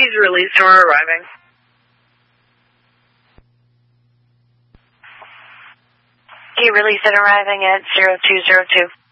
He's released or arriving. He released and arriving at 0202.